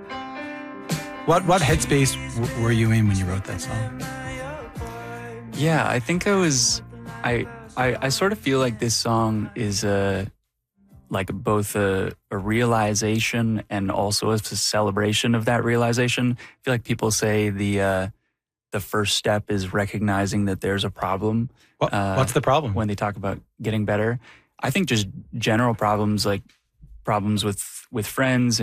What headspace were you in when you wrote that song? Yeah, I think I sort of feel like this song is like both a realization and also a celebration of that realization. I feel like people say the first step is recognizing that there's a problem. What's the problem? When they talk about getting better? I think just general problems, like problems with friends